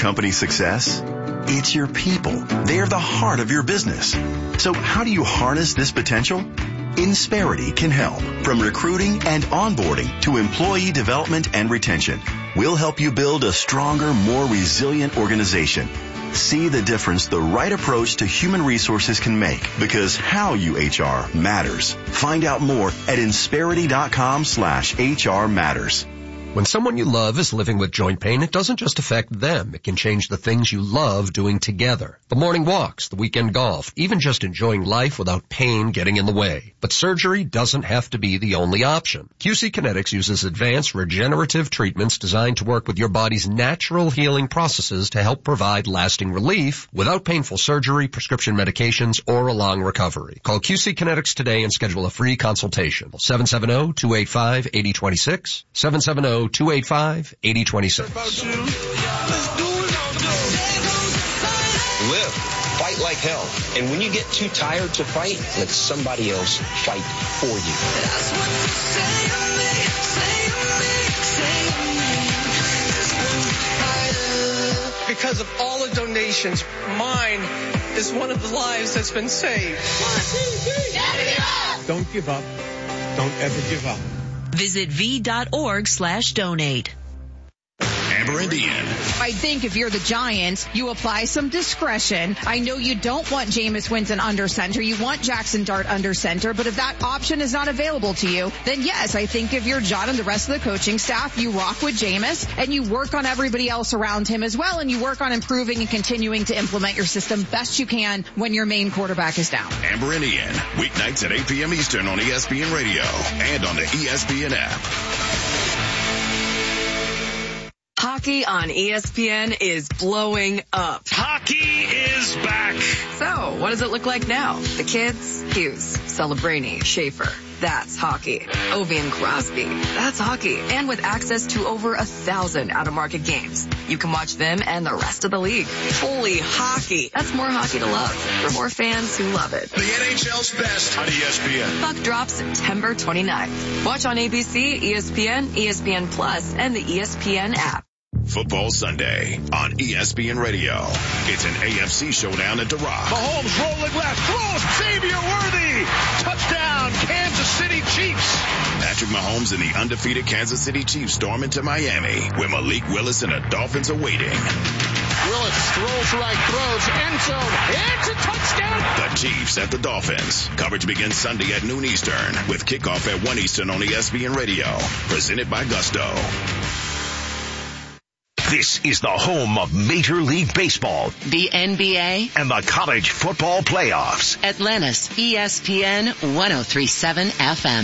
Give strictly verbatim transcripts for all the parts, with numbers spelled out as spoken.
Company success? It's your people. They're the heart of your business. So how do you harness this potential? Insperity can help. From recruiting and onboarding to employee development and retention, we'll help you build a stronger, more resilient organization. See the difference the right approach to human resources can make, because how you H R matters. Find out more at Insperity.com slash HR matters. When someone you love is living with joint pain, it doesn't just affect them. It can change the things you love doing together. The morning walks, the weekend golf, even just enjoying life without pain getting in the way. But surgery doesn't have to be the only option. Q C Kinetics uses advanced regenerative treatments designed to work with your body's natural healing processes to help provide lasting relief without painful surgery, prescription medications, or a long recovery. Call Q C Kinetics today and schedule a free consultation. seven seven zero, two eight five, eight zero two six, seven seven zero, two eight five, eight zero two six. Live. Fight like hell. And when you get too tired to fight, let somebody else fight for you. That's what you say to me, say to me, say to me. Because of all the donations, mine is one of the lives that's been saved. Don't give up. Don't ever give up. Visit v.org slash donate. Amber and Ian. I think if you're the Giants, you apply some discretion. I know you don't want Jameis Winston under center. You want Jackson Dart under center. But if that option is not available to you, then yes, I think if you're John and the rest of the coaching staff, you rock with Jameis and you work on everybody else around him as well. And you work on improving and continuing to implement your system best you can when your main quarterback is down. Amber and Ian, weeknights at eight p.m. Eastern on E S P N Radio and on the E S P N app. Hockey on E S P N is blowing up. Hockey is back. So, what does it look like now? The kids? Hughes, Celebrini, Schaefer. That's hockey. Ovi and Crosby. That's hockey. And with access to over a thousand out-of-market games, you can watch them and the rest of the league. Holy hockey. That's more hockey to love for more fans who love it. The N H L's best on E S P N. Puck drops September twenty-ninth. Watch on A B C, E S P N, E S P N Plus, and the E S P N app. Football Sunday on E S P N Radio. It's an A F C showdown at the Rock. Mahomes rolling left, throws, Xavier Worthy. Touchdown, Kansas City Chiefs. Patrick Mahomes and the undefeated Kansas City Chiefs storm into Miami, where Malik Willis and the Dolphins are waiting. Willis throws right, throws, end zone, it's a touchdown. The Chiefs at the Dolphins. Coverage begins Sunday at noon Eastern, with kickoff at one Eastern on E S P N Radio. Presented by Gusto. This is the home of Major League Baseball, the N B A, and the college football playoffs. Atlanta's E S P N one oh three point seven F M.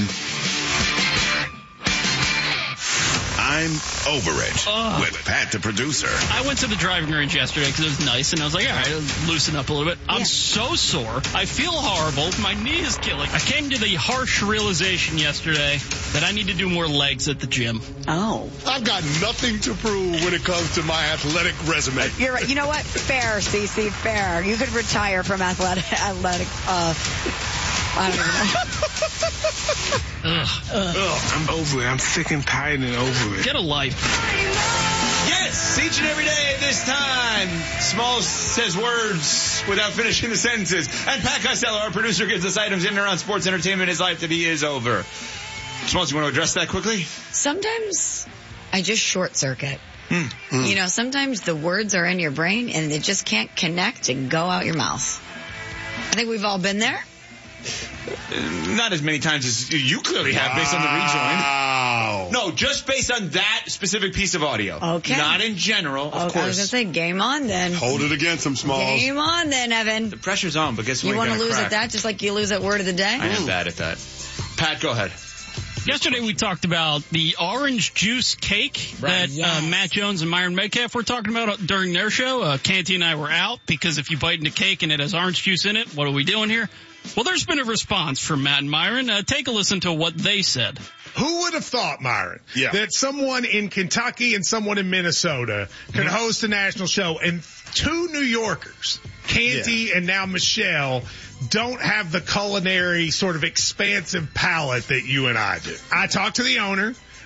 I'm over it Ugh. with Pat, the producer. I went to the driving range yesterday because it was nice, and I was like, all right, I'll loosen up a little bit. I'm yeah. so sore. I feel horrible. My knee is killing. I came to the harsh realization yesterday that I need to do more legs at the gym. Oh. I've got nothing to prove when it comes to my athletic resume. You're right. You know what? Fair, Stacey, fair. You could retire from athletic, athletic, uh, I don't even know. Ugh. Ugh. I'm over it. I'm sick and tired and over it. Get a life. Yes, each and every day at this time, Smalls says words without finishing the sentences. And Pat Costello, our producer, gives us items in and around sports entertainment in his life that he is over. Smalls, you want to address that quickly? Sometimes I just short circuit. Mm, mm. You know, sometimes the words are in your brain and they just can't connect and go out your mouth. I think we've all been there. Not as many times as you clearly have based on the rejoin. Wow. No, just based on that specific piece of audio. Okay. Not in general, of okay, course. I was going to say, game on then. Hold it against him, Smalls. Game on then, Evan. The pressure's on, but guess what? You want to lose crack. at that just like you lose at word of the day? I am bad at that. Pat, go ahead. Yesterday we talked about the orange juice cake right. that yes. uh, Matt Jones and Myron Metcalf were talking about during their show. Uh, Canty and I were out because if you bite into cake and it has orange juice in it, what are we doing here? Well, there's been a response from Matt and Myron. Uh, take a listen to what they said. Who would have thought, Myron, yeah. that someone in Kentucky and someone in Minnesota could mm-hmm. host a national show, and two New Yorkers, Canty yeah. and now Michelle, don't have the culinary sort of expansive palate that you and I do. I talked to the owner.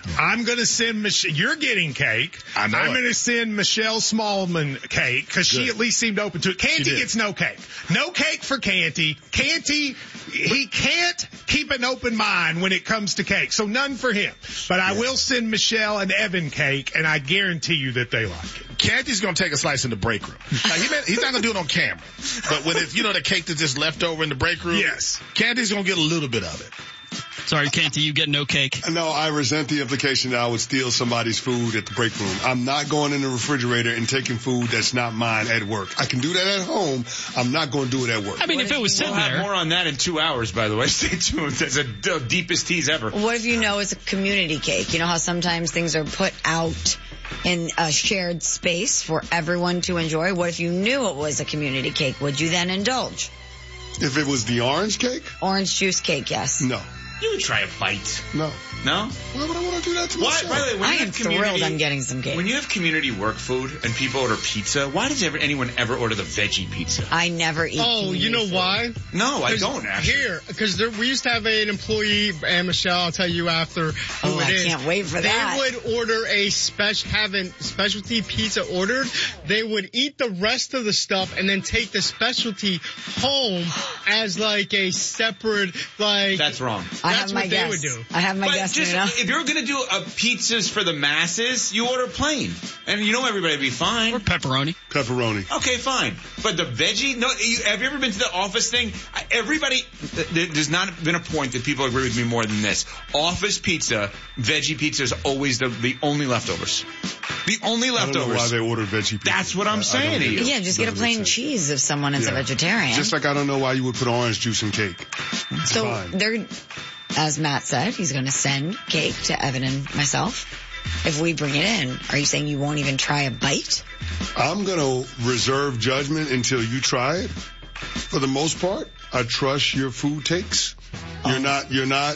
I'm going to send Michelle. You're getting cake. I know I'm it. going to send Michelle Smallman cake because she at least seemed open to it. Canty gets no cake. No cake for Canty. Canty, he can't keep an open mind when it comes to cake. So none for him. But I will send Michelle and Evan cake, and I guarantee you that they like it. Canty's going to take a slice in the break room. Now, he may, he's not going to do it on camera. But when it's, you know, the cake that's just left over in the break room, yes, Canty's going to get a little bit of it. Sorry, Canty, you get no cake. No, I resent the implication that I would steal somebody's food at the break room. I'm not going in the refrigerator and taking food that's not mine at work. I can do that at home. I'm not going to do it at work. I mean, what if it was sitting we'll there. Have more on that in two hours, by the way. Stay tuned. That's a the deepest tease ever. What if you know it's a community cake? You know how sometimes things are put out in a shared space for everyone to enjoy? What if you knew it was a community cake? Would you then indulge? If it was the orange cake? Orange juice cake, yes. No. You would try a bite. No. No? Why would I want to do that to Why, myself? by the way, when I you am have community, thrilled I'm getting some cake. When you have community work food and people order pizza, why does ever, anyone ever order the veggie pizza? I never eat Oh, you know food. why? No, I don't, actually. Here, because we used to have an employee, and Michelle, I'll tell you after who Oh, it I is. can't wait for they that. would order a special, have a specialty pizza ordered. They would eat the rest of the stuff and then take the specialty home as like a separate, like. That's wrong. I That's have my what they guess. would do. I have my But guess. just, Nina. if you're going to do a pizzas for the masses, you order plain. And you know everybody will be fine. Or pepperoni. Pepperoni. Okay, fine. But the veggie, no, you, have you ever been to the office thing? I- Everybody, th- there's not been a point that people agree with me more than this. Office pizza, veggie pizza is always the, the only leftovers. The only I don't leftovers. know why they order veggie pizza. That's what I'm I- I saying don't to get you. it. Yeah, just get a Doesn't make plain sense. cheese if someone is a Yeah. vegetarian. Just like I don't know why you would put orange juice in cake. It's so fine. they're, as Matt said, he's going to send cake to Evan and myself. If we bring it in, are you saying you won't even try a bite? I'm going to reserve judgment until you try it. For the most part, I trust your food takes. You're not, you're not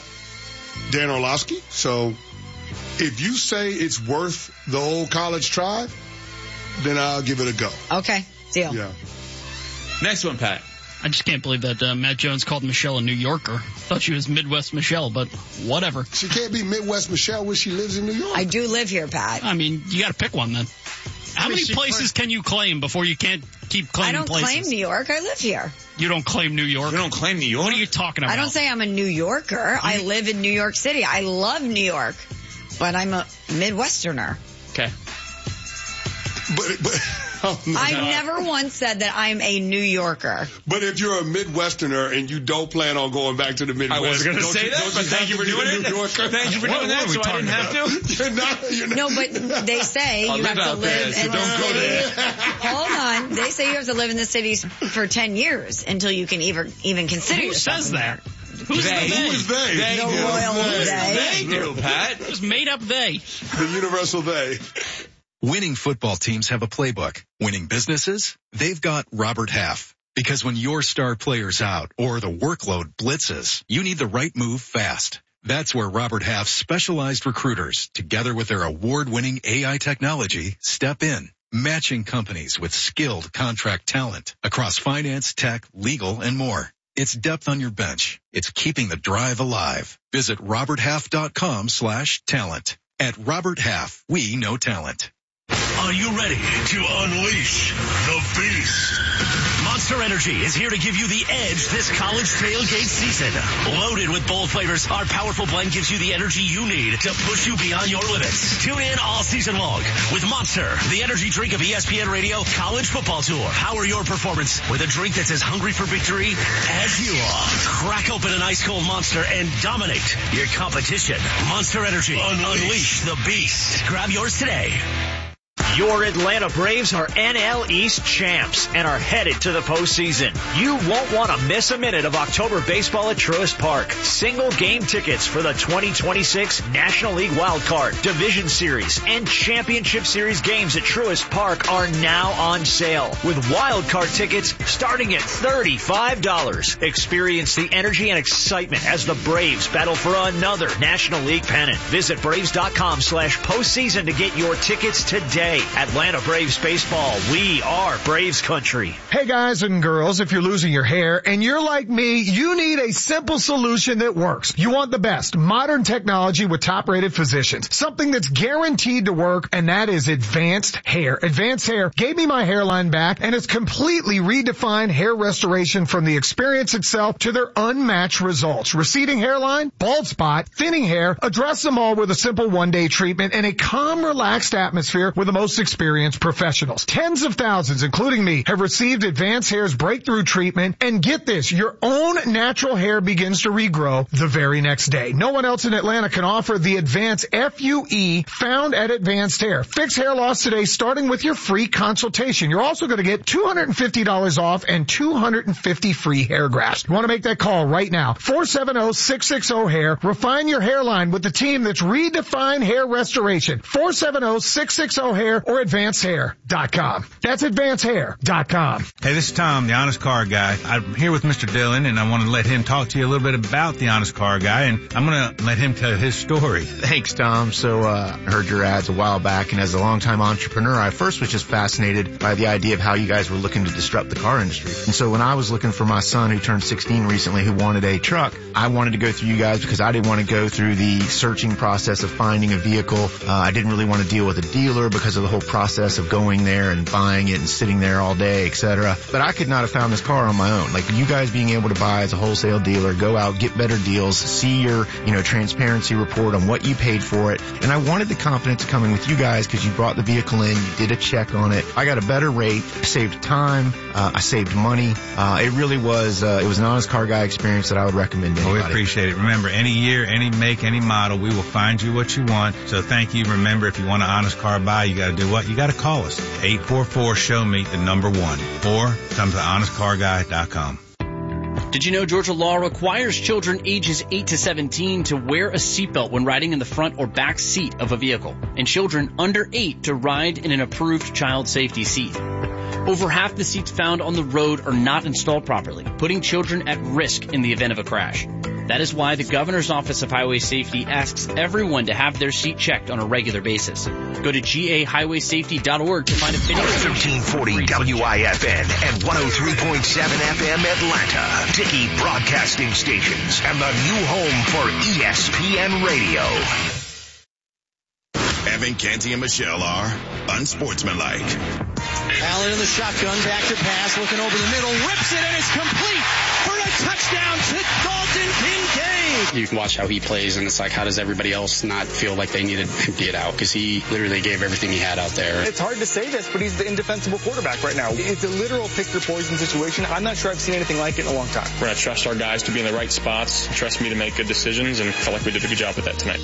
Dan Orlovsky. So if you say it's worth the old college try, then I'll give it a go. Okay, deal. Yeah. Next one, Pat. I just can't believe that uh, Matt Jones called Michelle a New Yorker. Thought she was Midwest Michelle, but whatever. She can't be Midwest Michelle when she lives in New York. I do live here, Pat. I mean, you got to pick one then. How many places can you claim before you can't keep I claiming don't places? claim New York. I live here. You don't claim New York? You don't claim New York? What are you talking about? I don't say I'm a New Yorker. I live in New York City. I love New York, but I'm a Midwesterner. Okay. But, but oh, no. I never once said that I'm a New Yorker. But if you're a Midwesterner and you don't plan on going back to the Midwest, I was going to don't say you, that, don't but you thank have you to for be doing a it. New Yorker? Thank you for What- doing what that, are we so I talking didn't have to. You're not, you're not. No, but they say I'll you have live to out there, live so in don't the go city. there. Hold on. They say you have to live in the cities for ten years until you can even, even consider Who yourself says in that? there. Who's They. the Who is they? They The do. royal They they. do, Pat. Just made up they. The universal they. Winning football teams have a playbook. Winning businesses? They've got Robert Half. Because when your star player's out or the workload blitzes, you need the right move fast. That's where Robert Half's specialized recruiters, together with their award-winning A I technology, step in, matching companies with skilled contract talent across finance, tech, legal, and more. It's depth on your bench. It's keeping the drive alive. Visit roberthalf.com slash talent. At Robert Half, we know talent. Are you ready to unleash the beast? Monster Energy is here to give you the edge this college tailgate season. Loaded with bold flavors, our powerful blend gives you the energy you need to push you beyond your limits. Tune in all season long with Monster, the energy drink of E S P N Radio College Football Tour. Power your performance with a drink that's as hungry for victory as you are. Crack open an ice cold Monster and dominate your competition. Monster Energy. Unleash, Unleash the beast. Grab yours today. Your Atlanta Braves are N L East champs and are headed to the postseason. You won't want to miss a minute of October baseball at Truist Park. Single game tickets for the twenty twenty-six National League Wild Card, Division Series, and Championship Series games at Truist Park are now on sale, with Wild Card tickets starting at thirty-five dollars. Experience the energy and excitement as the Braves battle for another National League pennant. Visit Braves.com slash postseason to get your tickets today. Atlanta Braves baseball. We are Braves country. Hey guys and girls, if you're losing your hair and you're like me, you need a simple solution that works. You want the best modern technology with top-rated physicians. Something that's guaranteed to work, and that is Advanced Hair. Advanced Hair gave me my hairline back, and it's completely redefined hair restoration from the experience itself to their unmatched results. Receding hairline, bald spot, thinning hair, address them all with a simple one-day treatment and a calm, relaxed atmosphere with the most experienced professionals. Tens of thousands, including me, have received Advanced Hair's breakthrough treatment, and get this, your own natural hair begins to regrow the very next day. No one else in Atlanta can offer the Advanced F U E found at Advanced Hair. Fix hair loss today, starting with your free consultation. You're also going to get two hundred fifty dollars off and two hundred fifty free hair grafts. You want to make that call right now. four seven zero, six six zero, hair. Refine your hairline with the team that's redefined hair restoration. four seven zero, six six zero, hair or advanced hair dot com. That's advanced hair dot com. Hey, this is Tom, the Honest Car Guy. I'm here with Mister Dillon, and I want to let him talk to you a little bit about the Honest Car Guy, and I'm going to let him tell his story. Thanks, Tom. So, uh, I heard your ads a while back, and as a longtime entrepreneur, I first was just fascinated by the idea of how you guys were looking to disrupt the car industry. And so when I was looking for my son, who turned sixteen recently, who wanted a truck, I wanted to go through you guys because I didn't want to go through the searching process of finding a vehicle. Uh, I didn't really want to deal with a dealer because of the whole process of going there and buying it and sitting there all day, et cetera. But I could not have found this car on my own. Like, you guys being able to buy as a wholesale dealer, go out, get better deals, see your, you know, transparency report on what you paid for it. And I wanted the confidence of coming with you guys because you brought the vehicle in, you did a check on it. I got a better rate, saved time, uh, I saved money. Uh, it really was, uh, it was an Honest Car Guy experience that I would recommend to anybody. Well, we appreciate it. Remember, any year, any make, any model, we will find you what you want. So thank you. Remember, if you want an Honest Car Buy, you got to do what? You got to call us. eight four four, show me the number one. Or come to honest car guy dot com. Did you know Georgia law requires children ages eight to seventeen to wear a seatbelt when riding in the front or back seat of a vehicle, and children under eight to ride in an approved child safety seat? Over half the seats found on the road are not installed properly, putting children at risk in the event of a crash. That is why the Governor's Office of Highway Safety asks everyone to have their seat checked on a regular basis. Go to G A highway safety dot org to find a video. thirteen forty W I F N and one oh three point seven F M Atlanta. Dickey Broadcasting Stations and the new home for E S P N Radio. Evan, Canty, and Michelle are unsportsmanlike. Allen in the shotgun, back to pass, looking over the middle, rips it, and it's complete for a touchdown to Dalton Kincaid. You can watch how he plays, and it's like, how does everybody else not feel like they needed him to get out? Because he literally gave everything he had out there. It's hard to say this, but he's the indefensible quarterback right now. It's a literal pick-your-poison situation. I'm not sure I've seen anything like it in a long time. We're going to trust our guys to be in the right spots, trust me to make good decisions, and felt like we did a good job with that tonight.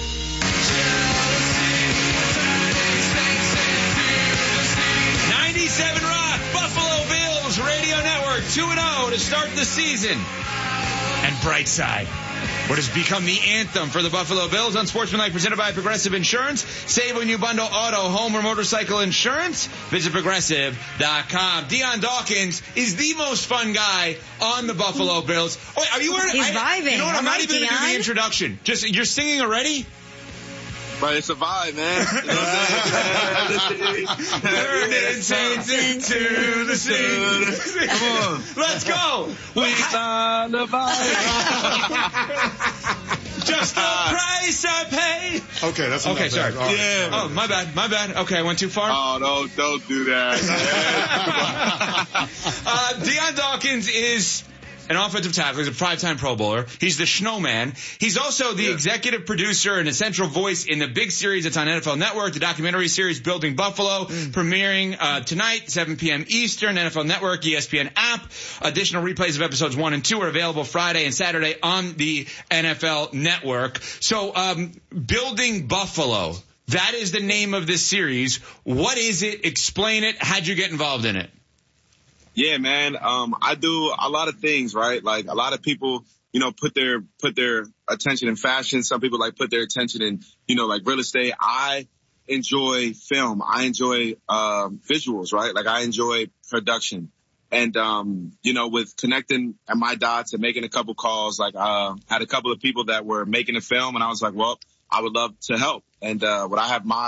ninety-seven Rock, Buffalo Bills Radio Network, two and oh to start the season. And Brightside, what has become the anthem for the Buffalo Bills, on Sportsmanlike, presented by Progressive Insurance. Save when you bundle auto, home, or motorcycle insurance. Visit progressive dot com. Dion Dawkins is the most fun guy on the Buffalo Bills. Wait, are you wearing? He's I, vibing. You know what? I'm All not right, even going to do the Dion. introduction. Just you're singing already. But it's a vibe, man. You know what I'm saying? Turning saints into the sea. Come on. Let's go. We found a vibe. Just the price I pay. Okay, that's okay. enough, Sorry. man. All right. Yeah. Oh, my bad. My bad. Okay, I went too far. Oh, no, don't do that, man. uh, Dion Dawkins is an offensive tackle. He's a five-time Pro Bowler. He's the Snowman. He's also the yeah. executive producer and a central voice in the big series that's on N F L Network, the documentary series Building Buffalo, mm. premiering uh, tonight, seven p.m. Eastern, N F L Network, E S P N app. Additional replays of episodes one and two are available Friday and Saturday on the N F L Network. So, um, Building Buffalo, that is the name of this series. What is it? Explain it. How'd you get involved in it? Yeah, man. Um, I do a lot of things, right? Like, a lot of people, you know, put their, put their attention in fashion. Some people like put their attention in, you know, like real estate. I enjoy film. I enjoy, uh, visuals, right? Like, I enjoy production. And, um, you know, with connecting at my dots and making a couple calls, like, uh, had a couple of people that were making a film, and I was like, well, I would love to help. And, uh, would I have my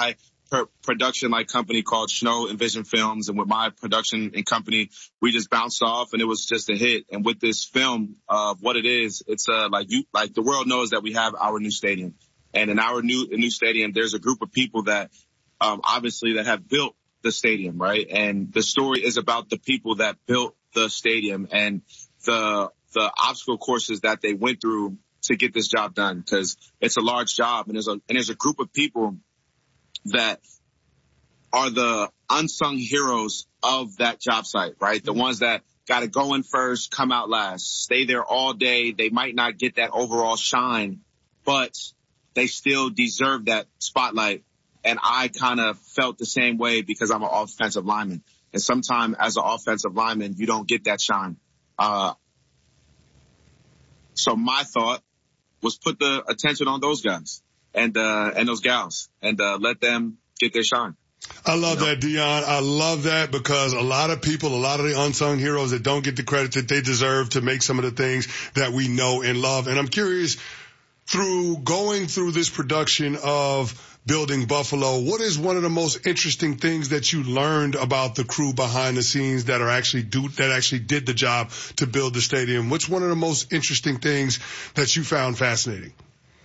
per- production like company called Snow and Vision Films, and with my production and company, we just bounced off, and it was just a hit. And with this film, uh, what it is, it's uh, like you, like the world knows that we have our new stadium, and in our new new stadium, there's a group of people that, um, obviously that have built the stadium, right? And the story is about the people that built the stadium and the the obstacle courses that they went through to get this job done, because it's a large job, and there's a and there's a group of people that are the unsung heroes of that job site, right? The ones that got to go in first, come out last, stay there all day. They might not get that overall shine, but they still deserve that spotlight. And I kind of felt the same way because I'm an offensive lineman. And sometimes as an offensive lineman, you don't get that shine. Uh, so my thought was put the attention on those guys and, uh, and those gals and, uh, let them get their shine. I love that, Dion. I love that because a lot of people, a lot of the unsung heroes that don't get the credit that they deserve to make some of the things that we know and love. And I'm curious, through going through this production of Building Buffalo, what is one of the most interesting things that you learned about the crew behind the scenes that are actually do, that actually did the job to build the stadium? What's one of the most interesting things that you found fascinating?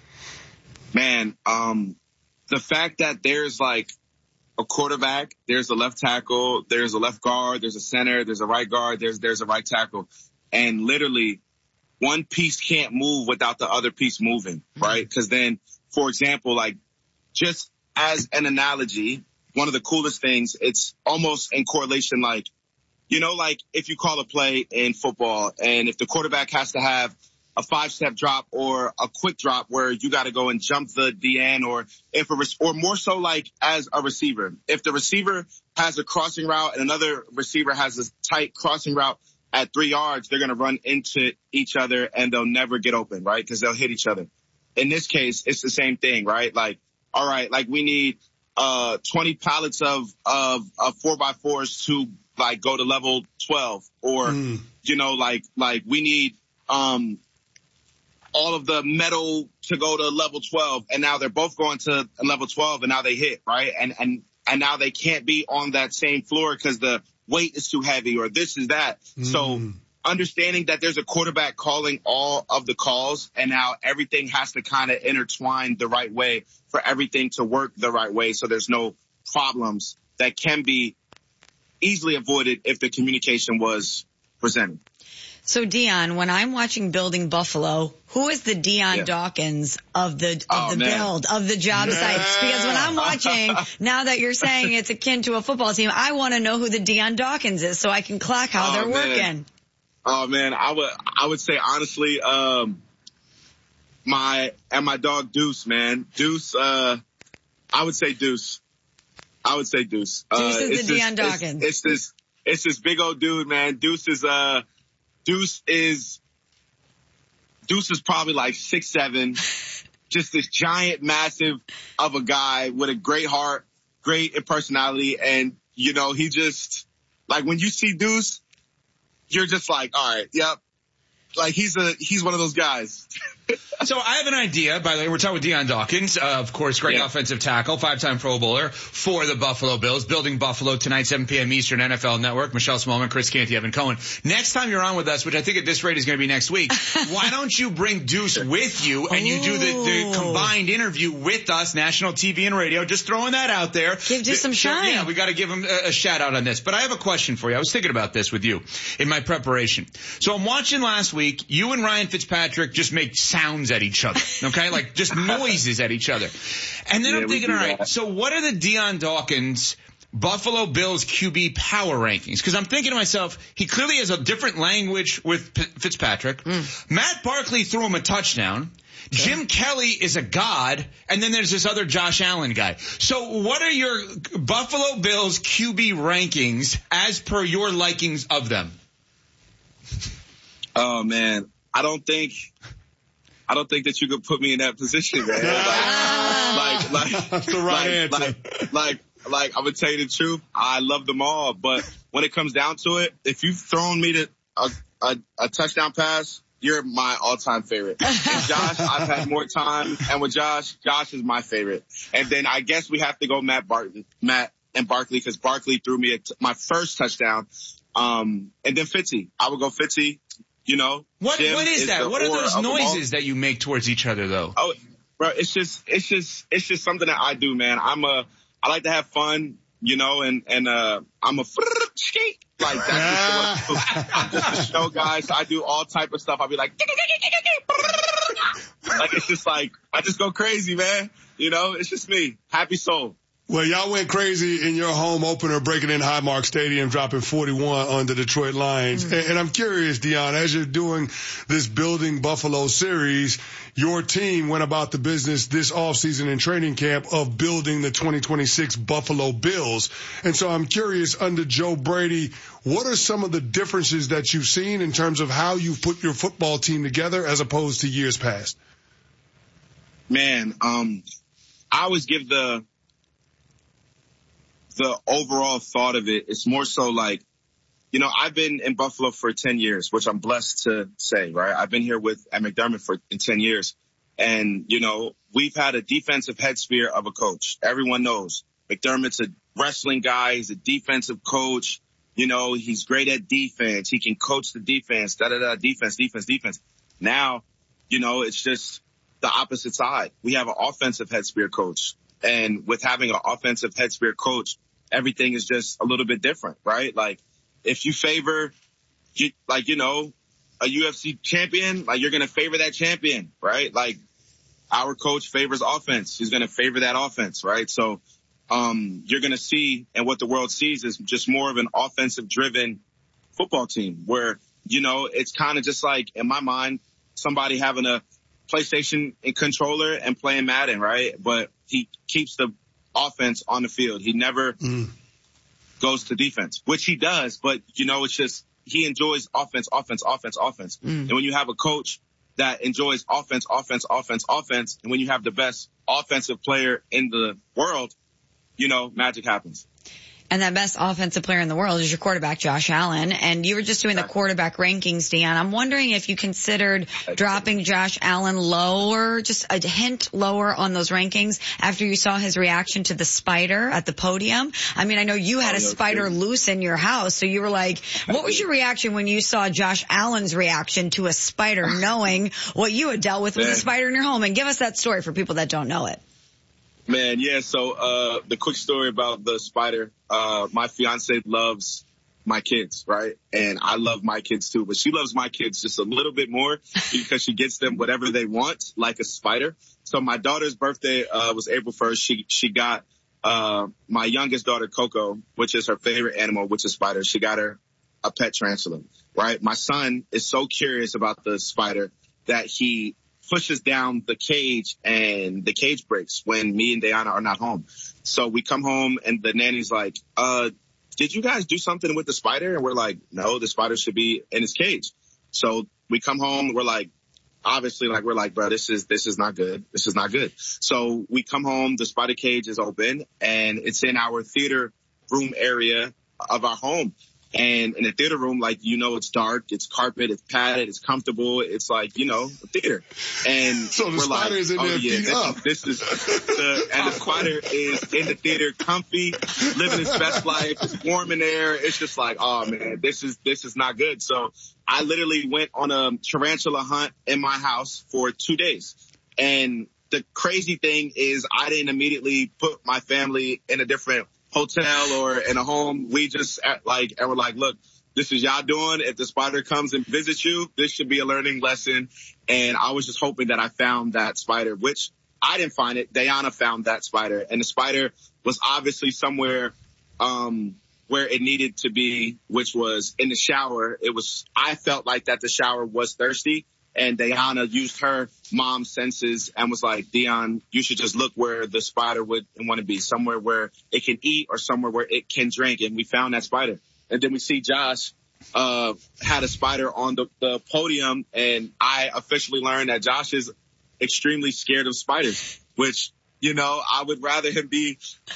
Man, um, the fact that there's like a quarterback, there's a left tackle, there's a left guard, there's a center, there's a right guard, there's, there's a right tackle. And literally one piece can't move without the other piece moving, right? Because then, for example, like, just as an analogy, one of the coolest things, it's almost in correlation, like, you know, like if you call a play in football and if the quarterback has to have a five-step drop or a quick drop where you got to go and jump the D N, or if a, or more so like as a receiver, if the receiver has a crossing route and another receiver has a tight crossing route at three yards, they're going to run into each other and they'll never get open, right? Because they'll hit each other. In this case, it's the same thing, right? Like, all right, like we need uh twenty pallets of of, of four by fours to like go to level twelve, or mm. you know, like like we need um all of the metal to go to level twelve, and now they're both going to level twelve, and now they hit, right? And and and now they can't be on that same floor because the weight is too heavy, or this is that. Mm. So understanding that there's a quarterback calling all of the calls, and now everything has to kind of intertwine the right way for everything to work the right way, so there's no problems that can be easily avoided if the communication was presented. So, Dion, when I'm watching Building Buffalo, who is the Dion yeah. Dawkins of the of oh, the man. build, of the job yeah. sites? Because when I'm watching, now that you're saying it's akin to a football team, I want to know who the Dion Dawkins is so I can clock how oh, they're man. working. Oh, man, I would I would say, honestly, um, my and my dog Deuce, man. Deuce, uh, I would say Deuce. I would say Deuce. Deuce uh, is it's the this, Dion Dawkins. It's, it's this it's this big old dude, man. Deuce is uh Deuce is Deuce is probably like six seven, just this giant, massive of a guy with a great heart, great personality, and you know, he just like when you see Deuce, you're just like, all right, yep. Like he's a he's one of those guys. So I have an idea. By the way, we're talking with Dion Dawkins, uh, of course, great yeah. offensive tackle, five-time Pro Bowler for the Buffalo Bills. Building Buffalo tonight, seven p.m. Eastern, N F L Network. Michelle Smallman, Chris Canty, Evan Cohen. Next time you're on with us, which I think at this rate is going to be next week, why don't you bring Deuce with you and you do the, the combined interview with us, national T V and radio? Just throwing that out there. Give Deuce some shine. Yeah, we got to give him a, a shout out on this. But I have a question for you. I was thinking about this with you in my preparation. So I'm watching last week. You and Ryan Fitzpatrick just make sounds at each other. Okay, like just noises at each other. And then yeah, I'm thinking, all right, that. so what are the Dion Dawkins Buffalo Bills Q B power rankings? Because I'm thinking to myself, he clearly has a different language with P- Fitzpatrick. Mm. Matt Barkley threw him a touchdown. Okay. Jim Kelly is a god, and then there's this other Josh Allen guy. So what are your Buffalo Bills Q B rankings as per your likings of them? Oh, man. I don't think... I don't think that you could put me in that position, man. Like, like, like, That's the right like, answer. Like, like, like, I'm gonna tell you the truth. I love them all, but when it comes down to it, if you've thrown me to a, a, a touchdown pass you're my all-time favorite. And Josh, I've had more time. And with Josh, Josh is my favorite. And then I guess we have to go Matt Barton, Matt and Barkley, because Barkley threw me a t- my first touchdown. Um, and then Fitzy. I would go Fitzy, you know. What, Jim what is, is that? What are those noises that that you make towards each other, though? Oh, bro, it's just, it's just, it's just something that I do, man. I'm a, I like to have fun, you know, and, and, uh, I'm a skate. Like, that's just what I do. I'm just a show guy, so I do all type of stuff. I'll be like, like, it's just like, I just go crazy, man. You know, it's just me. Happy soul. Well, y'all went crazy in your home opener, breaking in Highmark Stadium, dropping forty-one on the Detroit Lions. Mm-hmm. And, and I'm curious, Deion, as you're doing this Building Buffalo series, your team went about the business this offseason in training camp of building the twenty twenty-six Buffalo Bills. And so I'm curious, under Joe Brady, what are some of the differences that you've seen in terms of how you put your football team together as opposed to years past? Man, um, I always give the, the overall thought of it. It's more so like, you know, I've been in Buffalo for ten years, which I'm blessed to say, right? I've been here with at McDermott for in ten years. And, you know, we've had a defensive head sphere of a coach. Everyone knows McDermott's a wrestling guy. He's a defensive coach. You know, he's great at defense. He can coach the defense, da, da, da, defense, defense, defense. Now, you know, it's just the opposite side. We have an offensive head sphere coach. And with having an offensive head sphere coach, everything is just a little bit different, right? Like, if you favor, you, like, you know, a U F C champion, like, you're going to favor that champion, right? Like, our coach favors offense. He's going to favor that offense, right? So, um, you're going to see, and what the world sees is just more of an offensive-driven football team where, you know, it's kind of just like, in my mind, somebody having a PlayStation and controller and playing Madden, right? But he keeps the offense on the field. He never mm. goes to defense, which he does, but, you know, it's just he enjoys offense, offense, offense, offense. Mm. And when you have a coach that enjoys offense, offense, offense, offense, and when you have the best offensive player in the world, you know, magic happens. And that best offensive player in the world is your quarterback, Josh Allen. And you were just doing the quarterback rankings, Deion. I'm wondering if you considered dropping Josh Allen lower, just a hint lower on those rankings after you saw his reaction to the spider at the podium. I mean, I know you had a spider loose in your house, so you were like, what was your reaction when you saw Josh Allen's reaction to a spider, knowing what you had dealt with with a spider in your home? And give us that story for people that don't know it. Man, yeah, so uh the quick story about the spider, uh my fiance loves my kids, right? And I love my kids too, but she loves my kids just a little bit more because she gets them whatever they want, like a spider. So my daughter's birthday uh was April first. She she got uh my youngest daughter, Coco, which is her favorite animal, which is spiders. She got her a pet tarantula, right? My son is so curious about the spider that he pushes down the cage and the cage breaks when me and Diana are not home. So we come home and the nanny's like, uh, did you guys do something with the spider? And we're like, no, the spider should be in his cage. So we come home, we're like, obviously, like, we're like, bro, this is, this is not good. This is not good. So we come home, the spider cage is open and it's in our theater room area of our home. And in the theater room, like, you know, it's dark, it's carpet, it's padded, it's comfortable. It's like, you know, a theater. And so the we're spider like, is in oh there yeah, feet this, up. Is, this is the, and the spider is in the theater, comfy, living his best life. It's warm in there. It's just like, oh man, this is, this is not good. So I literally went on a tarantula hunt in my house for two days. And the crazy thing is I didn't immediately put my family in a different hotel or in a home. We just like, and we're like, look, this is y'all doing. If the spider comes and visits you, this should be a learning lesson. And I was just hoping that I found that spider, which I didn't find it. Diana found that spider, and the spider was obviously somewhere, um, where it needed to be, which was in the shower. It was, I felt like that the shower was thirsty. And Diana used her mom's senses and was like, Deion, you should just look where the spider would want to be, somewhere where it can eat or somewhere where it can drink. And we found that spider. And then we see Josh uh had a spider on the, the podium. And I officially learned that Josh is extremely scared of spiders, which, you know, I would rather him be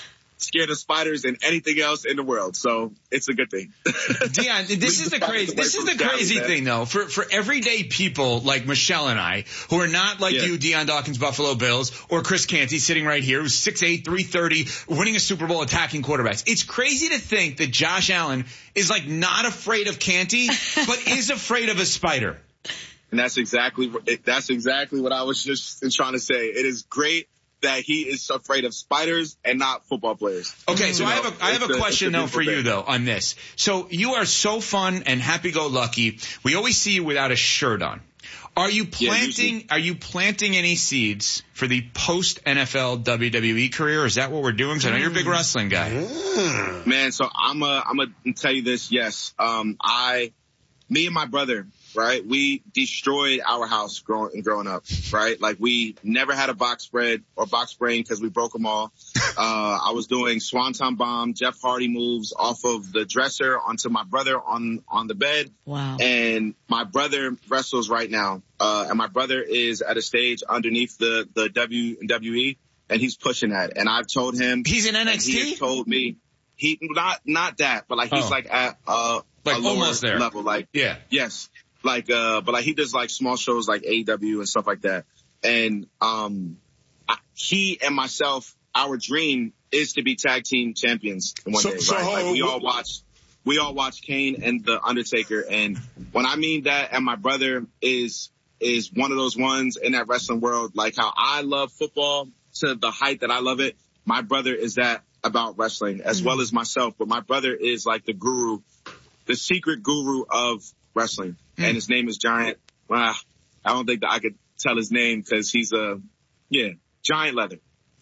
scared of spiders than anything else in the world. So it's a good thing. Dion, this is the crazy, this is the crazy thing though. For, for everyday people like Michelle and I, who are not like Yeah. you, Dion Dawkins, Buffalo Bills, or Chris Canty sitting right here, who's six eight, three thirty, winning a Super Bowl, attacking quarterbacks. It's crazy to think that Josh Allen is like not afraid of Canty, but is afraid of a spider. And that's exactly, that's exactly what I was just trying to say. It is great that he is afraid of spiders and not football players. Okay, so You I know, have a I have it's a a- question it's a though for beautiful you thing. though on this. So you are so fun and happy-go-lucky. We always see you without a shirt on. Are you Yeah, planting usually. Are you planting any seeds for the post N F L W W E career? Is that what we're doing? Because I know you're a big wrestling guy. Man, so I'm a, I'm gonna tell you this. Yes. Um, I, me and my brother, right? We destroyed our house growing, growing up, right? Like we never had a box spread or box spring because we broke them all. Uh, I was doing Swanton Bomb, Jeff Hardy moves off of the dresser onto my brother on, on the bed. Wow. And my brother wrestles right now. Uh, and my brother is at a stage underneath the, the W W E and he's pushing that. And I've told him. He's in N and X T? He has told me. He, not, not that, but like he's Oh. like at, uh, Like a lower almost there. level. Like, Yeah. yes. Like, uh, but like he does like small shows like A E W and stuff like that. And, um, I, he and myself, our dream is to be tag team champions one So- day, so right? hold Like on, we what- all watch, we all watch Kane and The Undertaker. And when I mean that, and my brother is, is one of those ones in that wrestling world, like how I love football to the height that I love it. My brother is that about wrestling as well as myself, but my brother is like the guru, the secret guru of wrestling. Mm. And his name is Giant. Wow. I don't think that I could tell his name because he's a, yeah, Giant Leather.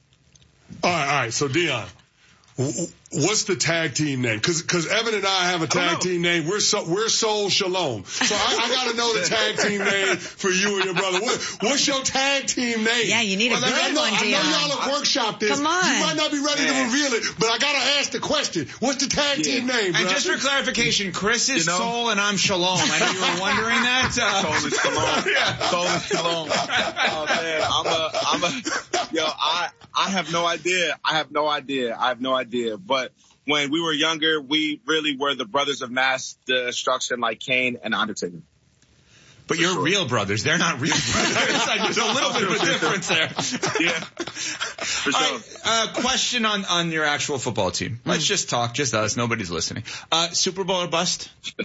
All right, all right. So Dion, w- w- what's the tag team name? Because because Evan and I have a tag team name. We're so, we're Soul Shalom. So I, I got to know the tag team name for you and your brother. What, what's your tag team name? Yeah, you need a Well, I good know, one, I know Dion. y'all have workshopped this. Come on. You might not be ready Man. to reveal it, but I got to ask the question. What's the tag Yeah. team name, And bro? just for clarification, Chris is You know? Soul and I'm Shalom. I know you were wondering that. Uh, Soul is Shalom. Soul is Shalom. Oh man, I'm a, I'm a, yo, I, I have no idea. I have no idea. I have no idea. But when we were younger, we really were the brothers of mass destruction like Kane and Undertaker. But you're sure. real brothers. They're not real brothers. It's like there's a little bit of a difference there. Yeah. For All sure. right, uh, question on, on your actual football team. Let's just talk, just us. Nobody's listening. Uh, Super Bowl or bust?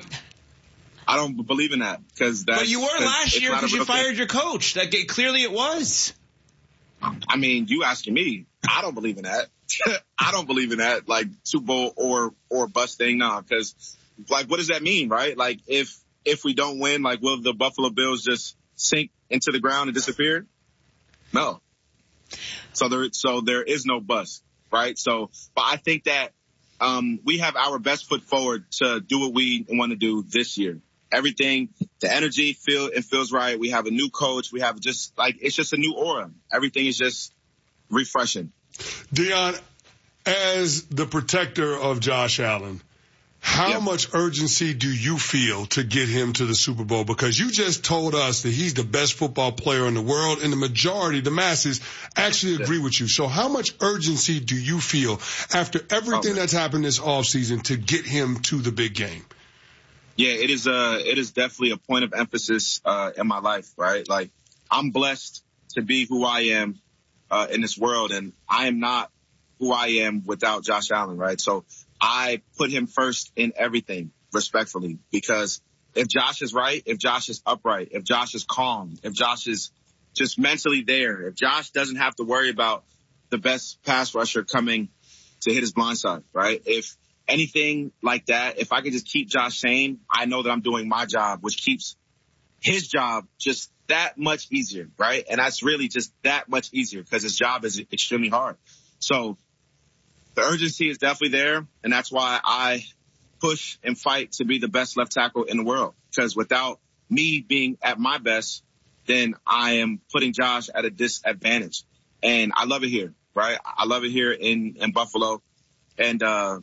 I don't believe in that because that's. But you were 'cause last it's year not a because you real thing. fired your coach. That clearly it was. I mean, you asking me. I don't believe in that. I don't believe in that, like Super Bowl or, or bust thing. Nah, cause like, what does that mean, right? Like if, if we don't win, like will the Buffalo Bills just sink into the ground and disappear? No. So there, so there is no bust, right? So, but I think that, um, we have our best foot forward to do what we want to do this year. Everything, the energy feel, it feels right. We have a new coach. We have just like, it's just a new aura. Everything is just refreshing. Dion, as the protector of Josh Allen, how Yeah. much urgency do you feel to get him to the Super Bowl? Because you just told us that he's the best football player in the world, and the majority, the masses, actually agree with you. So how much urgency do you feel after everything Oh, that's happened this offseason to get him to the big game? Yeah, it is uh it is definitely a point of emphasis uh in my life, right? Like I'm blessed to be who I am uh in this world, and I am not who I am without Josh Allen, right? So I put him first in everything, respectfully, because if Josh is right, if Josh is upright, if Josh is calm, if Josh is just mentally there, if Josh doesn't have to worry about the best pass rusher coming to hit his blind side, right? If anything like that, if I could just keep Josh sane, I know that I'm doing my job, which keeps his job just that much easier, right? And that's really just that much easier because his job is extremely hard. So the urgency is definitely there, and that's why I push and fight to be the best left tackle in the world. Because without me being at my best, then I am putting Josh at a disadvantage. And I love it here, right? I love it here in, in Buffalo. And, uh,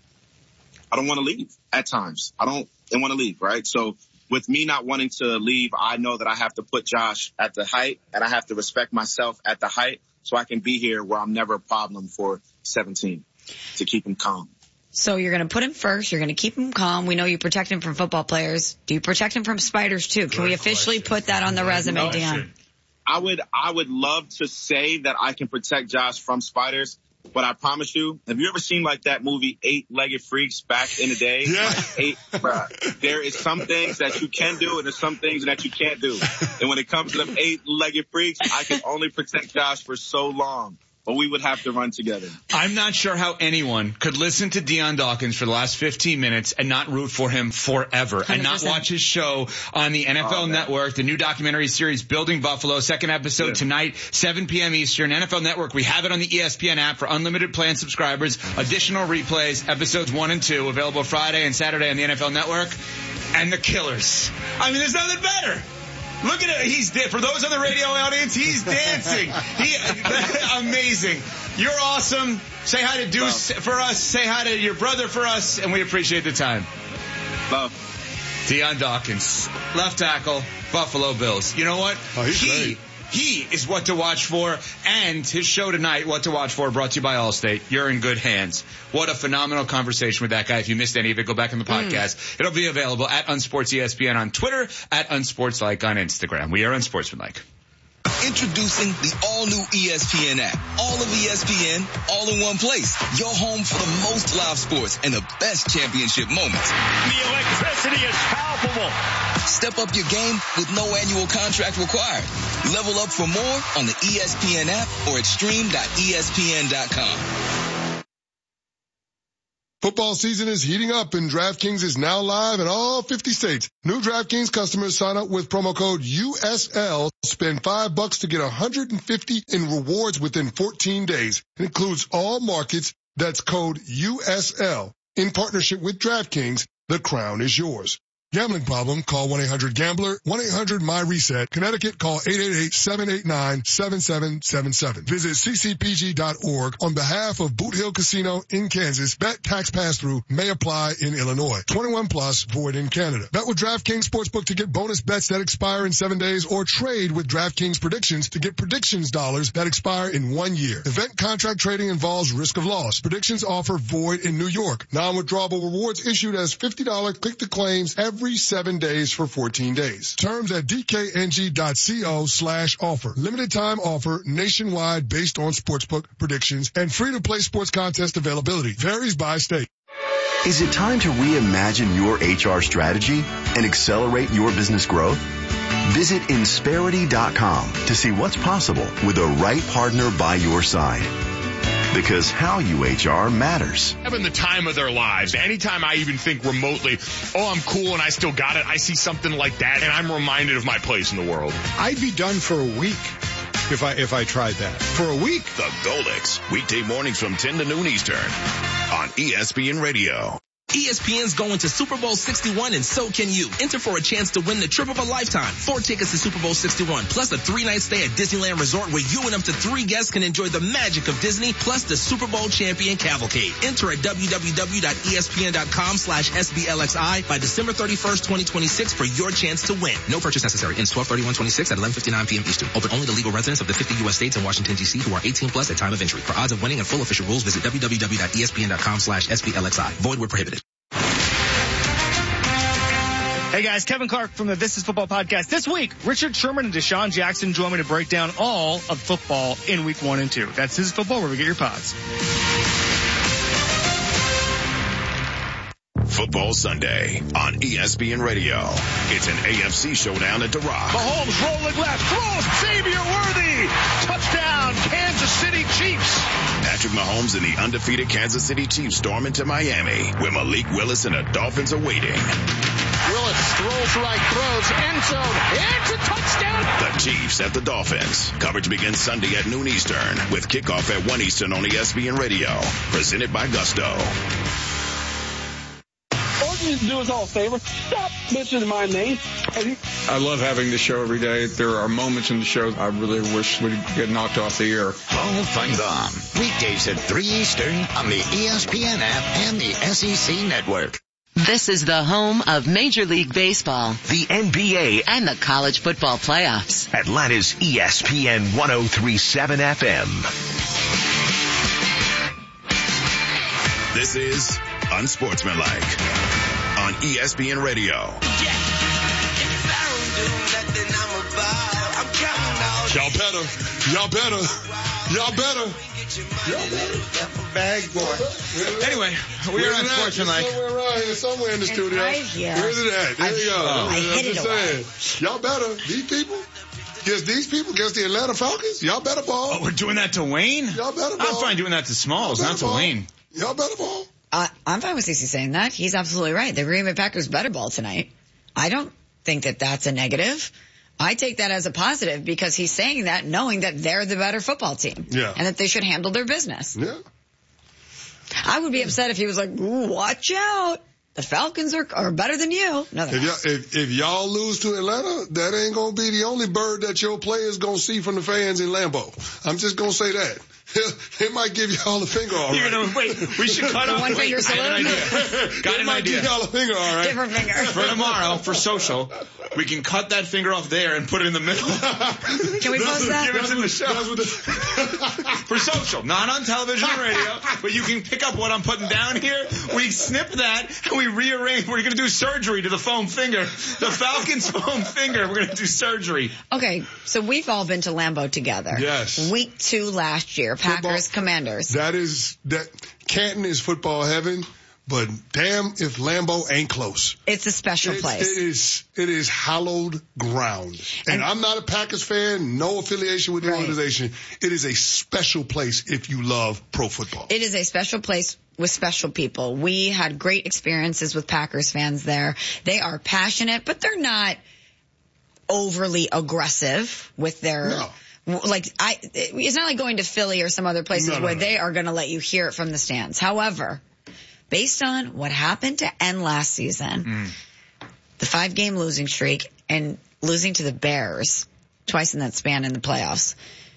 I don't want to leave at times. I don't want to leave, right? So with me not wanting to leave, I know that I have to put Josh at the height, and I have to respect myself at the height so I can be here where I'm never a problem for seventeen. to keep him calm. So you're going to put him first. You're going to keep him calm. We know you protect him from football players. Do you protect him from spiders too? Can Good we officially question. put that on the resume, no, Deion? I would, I would love to say that I can protect Josh from spiders, but I promise you, have you ever seen like that movie Eight-Legged Freaks back in the day? Yeah. Like eight, bruh, there is some things that you can do and there's some things that you can't do. And when it comes to them Eight-Legged Freaks, I can only protect Josh for so long. But we would have to run together. I'm not sure how anyone could listen to Deion Dawkins for the last fifteen minutes and not root for him forever one hundred percent. And not watch his show on the N F L oh, Network, the new documentary series Building Buffalo, second episode yeah. tonight, seven p.m. Eastern, N F L Network. We have it on the E S P N app for unlimited plan subscribers. Additional replays, episodes one and two, available Friday and Saturday on the N F L Network. And the Killers. I mean, there's nothing better. Look at it. He's for those on the radio audience. He's dancing. He amazing. You're awesome. Say hi to Deuce Love. for us. Say hi to your brother for us, and we appreciate the time. Love. Deion Dawkins, left tackle, Buffalo Bills. You know what? Oh, he's he great. he is what to watch for, and his show tonight, What to Watch For, brought to you by Allstate. You're in good hands. What a phenomenal conversation with that guy. If you missed any of it, go back in the podcast. Mm. It'll be available at Unsports E S P N on Twitter, at Unsportslike on Instagram. We are Unsportsmanlike. Introducing the all-new E S P N app. All of E S P N, all in one place. Your home for the most live sports and the best championship moments. The electricity is palpable. Step up your game with no annual contract required. Level up for more on the E S P N app or at stream dot E S P N dot com. Football season is heating up and DraftKings is now live in all fifty states. New DraftKings customers sign up with promo code U S L, spend five bucks to get one hundred fifty in rewards within fourteen days. It includes all markets. That's code U S L. In partnership with DraftKings, the crown is yours. Gambling problem? Call one eight hundred gambler, one eight hundred my reset. Connecticut, call eight eight eight, seven eight nine, seven seven seven seven. Visit c c p g dot org on behalf of Boot Hill Casino in Kansas. Bet tax pass-through may apply in Illinois. twenty-one plus, void in Canada. Bet with DraftKings Sportsbook to get bonus bets that expire in seven days or trade with DraftKings Predictions to get predictions dollars that expire in one year. Event contract trading involves risk of loss. Predictions offer void in New York. Non-withdrawable rewards issued as fifty dollars click-to-claims every Every seven days for fourteen days. Terms at d k n g dot co slash offer. Limited time offer nationwide based on sportsbook predictions and free to play sports contest availability. Varies by state. Is it time to reimagine your H R strategy and accelerate your business growth? Visit Insperity dot com to see what's possible with the right partner by your side. Because how you H R matters. Having the time of their lives. Anytime I even think remotely, oh, I'm cool and I still got it, I see something like that and I'm reminded of my place in the world. I'd be done for a week if I if I tried that. For a week. The Goldex, weekday mornings from ten to noon Eastern on E S P N Radio. E S P N's going to Super Bowl sixty-one and so can you. Enter for a chance to win the trip of a lifetime. Four tickets to Super Bowl sixty-one plus a three-night stay at Disneyland Resort where you and up to three guests can enjoy the magic of Disney plus the Super Bowl champion cavalcade. Enter at w w w dot e s p n dot com slash s b l x i by December thirty-first, twenty twenty-six for your chance to win. No purchase necessary. Ends twelve thirty-one twenty-six at eleven fifty-nine p.m. Eastern. Open only to legal residents of the fifty U S states and Washington, D C who are eighteen plus at time of entry. For odds of winning and full official rules, visit w w w dot e s p n dot com slash s b l x i. Void where prohibited. Hey guys, Kevin Clark from the This Is Football podcast. This week, Richard Sherman and Deshaun Jackson join me to break down all of football in week one and two. That's This Is Football, where we get your pods. Football Sunday on E S P N Radio. It's an A F C showdown at the Rock. Mahomes rolling left, throws, Xavier Worthy, touchdown, Kansas City Chiefs. Patrick Mahomes and the undefeated Kansas City Chiefs storm into Miami, where Malik Willis and the Dolphins are waiting. Willis throws right, throws, end zone, it's a touchdown. The Chiefs at the Dolphins. Coverage begins Sunday at noon Eastern, with kickoff at one Eastern on E S P N Radio. Presented by Gusto. Just do us all a favor. Stop mentioning my name. I love having the show every day. There are moments in the show I really wish would get knocked off the air. Paul Feinbaum. Weekdays at three Eastern on the E S P N app and the S E C network. This is the home of Major League Baseball, the N B A, and the college football playoffs. Atlanta's E S P N one oh three point seven F M. This is Unsportsmanlike on E S P N Radio. Y'all better. Y'all better. Y'all better. Y'all better. Bag boy. Anyway, we are Unsportsmanlike. Somewhere around here, somewhere in the studio. Right here. Where's it at? There I, you go. I I'm hid it just away. saying. Y'all better. These people. Against these people, against the Atlanta Falcons, y'all better ball. Oh, we're doing that to Wayne? Y'all better ball. I'm fine doing that to Smalls, not to ball. Wayne. Y'all better ball. Uh, I'm fine with C C saying that. He's absolutely right. The Green Bay Packers better ball tonight. I don't think that that's a negative. I take that as a positive because he's saying that knowing that they're the better football team. Yeah. And that they should handle their business. Yeah. I would be upset if he was like, ooh, watch out. The Falcons are, are better than you. No, they're If, not. y'all, if, if y'all lose to Atlanta, that ain't going to be the only bird that your players going to see from the fans in Lambeau. I'm just going to say that. They might give y'all a finger, all right. You're gonna, wait, we should cut off. One wait, finger I had an salute? idea. Got they an might idea. give y'all a finger, all right. Different finger. For tomorrow, for social, we can cut that finger off there and put it in the middle. Can we post that? Give it to the show. For social, not on television or radio, but you can pick up what I'm putting down here. We snip that and we rearrange. We're going to do surgery to the foam finger. The Falcons foam finger. We're going to do surgery. Okay, so we've all been to Lambeau together. Yes. Week two last year, Packers, Football. Commanders. That is, that, Canton is football heaven, but damn if Lambeau ain't close. It's a special It's, place. It is, it is hallowed ground. And, And- I'm not a Packers fan, no affiliation with the Right. organization. It is a special place if you love pro football. It is a special place with special people. We had great experiences with Packers fans there. They are passionate, but they're not overly aggressive with their... No. Like, I, it's not like going to Philly or some other places No, no, where no. they are going to let you hear it from the stands. However, based on what happened to end last season, Mm. the five-game losing streak, and losing to the Bears twice in that span in the playoffs,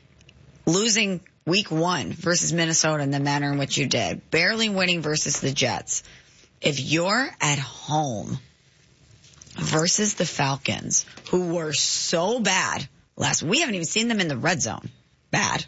losing week one versus Minnesota in the manner in which you did, barely winning versus the Jets. If you're at home versus the Falcons, who were so bad last, we haven't even seen them in the red zone. Bad.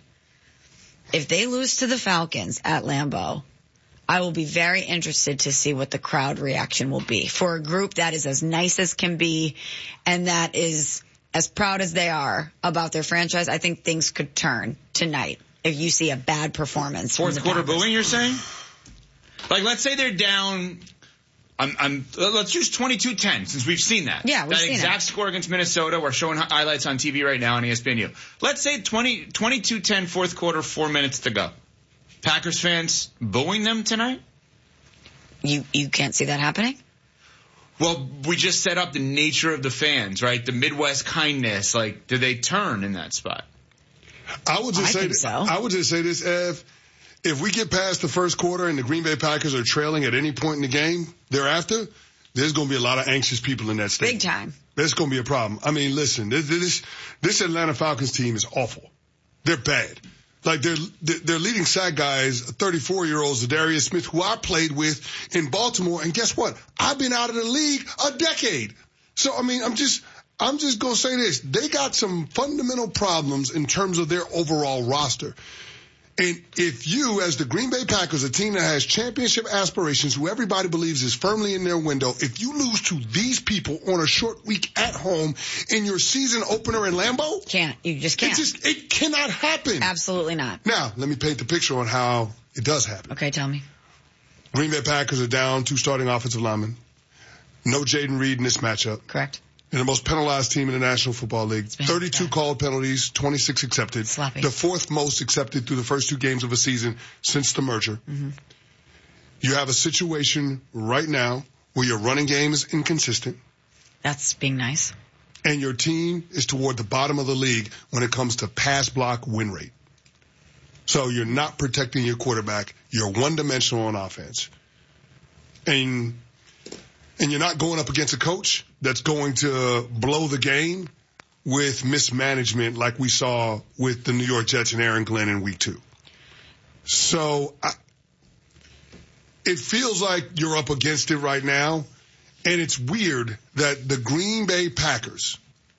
If they lose to the Falcons at Lambeau, I will be very interested to see what the crowd reaction will be for a group that is as nice as can be and that is as proud as they are about their franchise. I think things could turn tonight if you see a bad performance. from Fourth the quarter Packers. booing, you're saying? Like, let's say they're down. I'm, I'm, let's use twenty-two ten since we've seen that. Yeah, we've that seen exact it. score against Minnesota. We're showing highlights on T V right now on E S P N U. Let's say twenty, twenty-two ten, fourth quarter, four minutes to go. Packers fans booing them tonight? You you can't see that happening? Well, we just set up the nature of the fans, right? The Midwest kindness. Like, do they turn in that spot? I would just I say think this, so. I would just say this, Ev. If we get past the first quarter and the Green Bay Packers are trailing at any point in the game thereafter, there's going to be a lot of anxious people in that stadium. Big time. That's going to be a problem. I mean, listen, this, this, this Atlanta Falcons team is awful. They're bad. Like their their leading sack guy is a thirty-four-year-old Zadarius Smith, who I played with in Baltimore, and guess what? I've been out of the league a decade. So I mean, I'm just I'm just gonna say this: they got some fundamental problems in terms of their overall roster. And if you, as the Green Bay Packers, a team that has championship aspirations, who everybody believes is firmly in their window, if you lose to these people on a short week at home in your season opener in Lambeau, Can't. You just can't. it just it cannot happen. Absolutely not. Now, let me paint the picture on how it does happen. Okay, tell me. Green Bay Packers are down two starting offensive linemen. No Jaden Reed in this matchup. Correct. They're the most penalized team in the National Football League. thirty-two called penalties, twenty-six accepted. Sloppy. The fourth most accepted through the first two games of a season since the merger. Mm-hmm. You have a situation right now where your running game is inconsistent. That's being nice. And your team is toward the bottom of the league when it comes to pass block win rate. So you're not protecting your quarterback. You're one-dimensional on offense. And and you're not going up against a coach that's going to blow the game with mismanagement like we saw with the New York Jets and Aaron Glenn in week two. So I, it feels like you're up against it right now. And it's weird that the Green Bay Packers,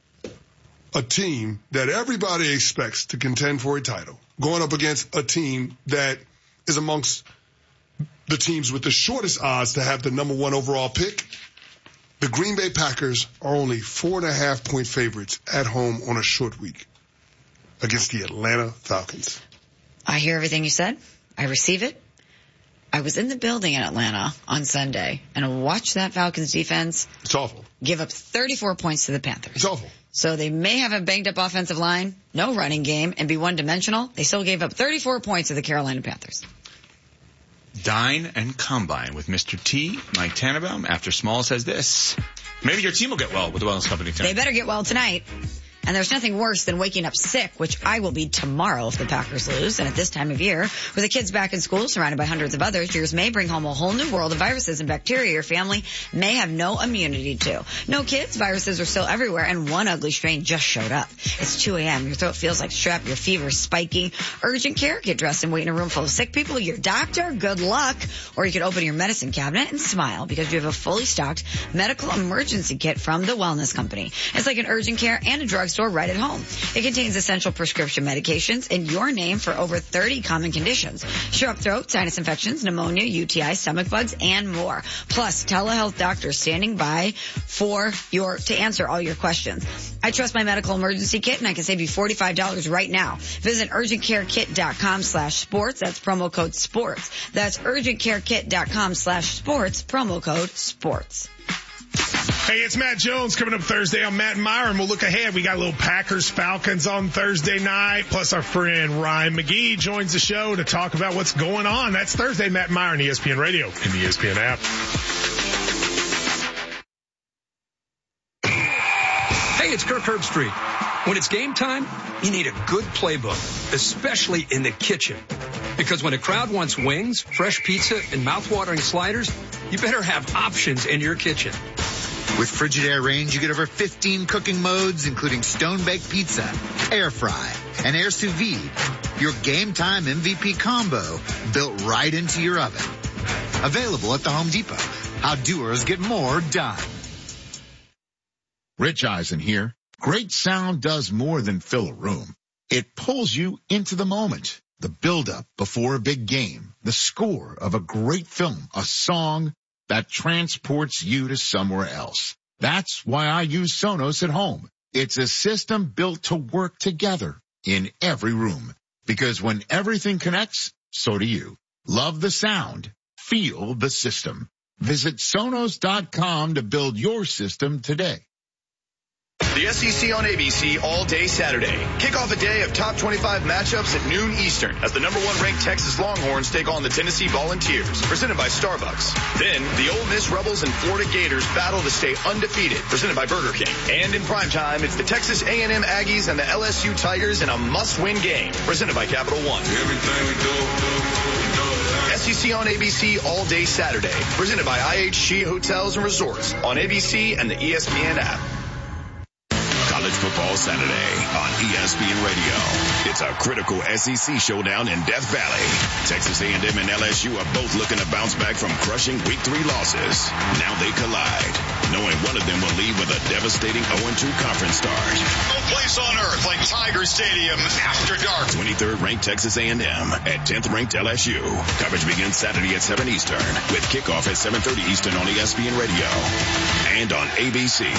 a team that everybody expects to contend for a title, going up against a team that is amongst the teams with the shortest odds to have the number one overall pick, the Green Bay Packers are only four and a half point favorites at home on a short week against the Atlanta Falcons. I hear everything you said. I receive it. I was in the building in Atlanta on Sunday and watched that Falcons defense. It's awful. Give up thirty-four points to the Panthers. It's awful. So they may have a banged up offensive line, no running game, and be one dimensional. They still gave up thirty-four points to the Carolina Panthers. Dine and combine with Mister T, Mike Tannenbaum. After Small says this, maybe your team will get well with the Wellness Company tonight. They better get well tonight. And there's nothing worse than waking up sick, which I will be tomorrow if the Packers lose. And at this time of year, with the kids back in school, surrounded by hundreds of others, yours may bring home a whole new world of viruses and bacteria your family may have no immunity to. No kids, viruses are still everywhere, and one ugly strain just showed up. It's two a.m., your throat feels like strep, your fever is spiking. Urgent care, get dressed and wait in a room full of sick people. Your doctor, good luck. Or you could open your medicine cabinet and smile because you have a fully stocked medical emergency kit from the Wellness Company. It's like an urgent care and a drugstore right at home. It contains essential prescription medications in your name for over thirty common conditions. Strep throat, sinus infections, pneumonia, U T I, stomach bugs, and more. Plus, telehealth doctors standing by for your, to answer all your questions. I trust my medical emergency kit and I can save you forty-five dollars right now. Visit urgentcarekit.com slash sports. That's promo code sports. That's urgentcarekit.com slash sports, promo code sports. Hey, it's Matt Jones coming up Thursday on Matt and Myron. We'll look ahead. We got a little Packers Falcons on Thursday night. Plus our friend Ryan McGee joins the show to talk about what's going on. That's Thursday, Matt and Myron, E S P N Radio and the E S P N app. Hey, it's Kirk Herbstreit. When it's game time, you need a good playbook, especially in the kitchen. Because when a crowd wants wings, fresh pizza, and mouth-watering sliders, you better have options in your kitchen. With Frigidaire range, you get over fifteen cooking modes, including stone-baked pizza, air fry, and air sous vide. Your game time M V P combo built right into your oven. Available at the Home Depot. How doers get more done. Rich Eisen here. Great sound does more than fill a room. It pulls you into the moment. The build-up before a big game, the score of a great film, a song that transports you to somewhere else. That's why I use Sonos at home. It's a system built to work together in every room. Because when everything connects, so do you. Love the sound. Feel the system. Visit Sonos dot com to build your system today. The S E C on A B C all day Saturday. Kick off a day of top twenty-five matchups at noon Eastern as the number one ranked Texas Longhorns take on the Tennessee Volunteers, presented by Starbucks. Then the Ole Miss Rebels and Florida Gators battle to stay undefeated, presented by Burger King. And in primetime, it's the Texas A and M Aggies and the L S U Tigers in a must-win game, presented by Capital One. Everything we do, we do S E C on A B C all day Saturday, presented by I H G Hotels and Resorts on A B C and the E S P N app. College Football Saturday on E S P N Radio. It's a critical S E C showdown in Death Valley. Texas A and M and L S U are both looking to bounce back from crushing week three losses. Now they collide, knowing one of them will leave with a devastating oh and two conference start. No place on earth like Tiger Stadium after dark. twenty-third ranked Texas A and M at tenth ranked L S U. Coverage begins Saturday at seven Eastern with kickoff at seven thirty Eastern on E S P N Radio and on A B C.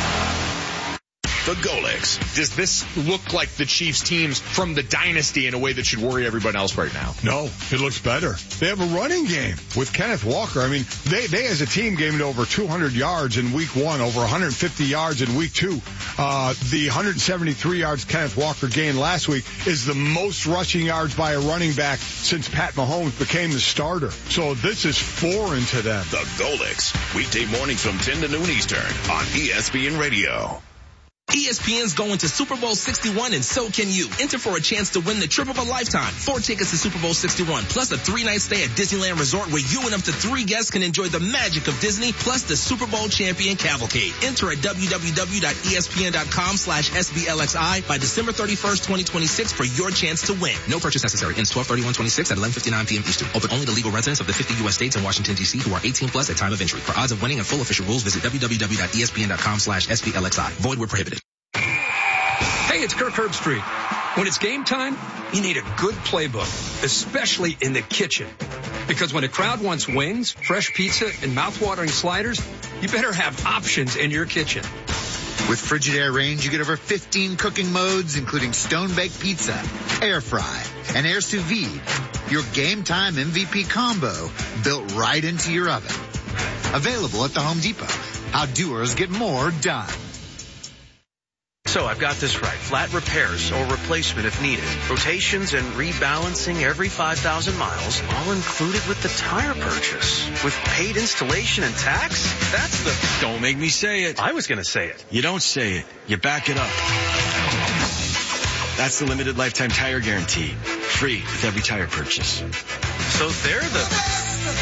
The Golics. Does this look like the Chiefs teams from the dynasty in a way that should worry everyone else right now? No, it looks better. They have a running game with Kenneth Walker. I mean, they, they as a team gained over two hundred yards in week one, over one hundred fifty yards in week two. Uh, the one hundred seventy-three yards Kenneth Walker gained last week is the most rushing yards by a running back since Pat Mahomes became the starter. So this is foreign to them. The Golics. Weekday mornings from ten to noon Eastern on E S P N Radio. E S P N's going to Super Bowl sixty-one and so can you. Enter for a chance to win the trip of a lifetime. Four tickets to Super Bowl sixty-one plus a three-night stay at Disneyland Resort where you and up to three guests can enjoy the magic of Disney plus the Super Bowl champion cavalcade. Enter at w w w dot e s p n dot com slash s b l x i by December thirty-first, twenty twenty-six for your chance to win. No purchase necessary. Ends twelve thirty-one twenty-six at eleven fifty-nine p m Eastern. Open only to legal residents of the fifty U S states and Washington, D C who are eighteen plus at time of entry. For odds of winning and full official rules, visit w w w dot e s p n dot com slash s b l x i. Void where prohibited. Hey, it's Kirk Herbstreit. When it's game time, you need a good playbook, especially in the kitchen. Because when a crowd wants wings, fresh pizza, and mouthwatering sliders, you better have options in your kitchen. With Frigidaire range, you get over fifteen cooking modes, including stone-baked pizza, air fry, and air sous vide. Your game time M V P combo built right into your oven. Available at the Home Depot. How doers get more done. So I've got this right. Flat repairs or replacement if needed. Rotations and rebalancing every five thousand miles, all included with the tire purchase. With paid installation and tax? That's the... Don't make me say it. I was going to say it. You don't say it. You back it up. That's the limited lifetime tire guarantee. Free with every tire purchase. So they're the...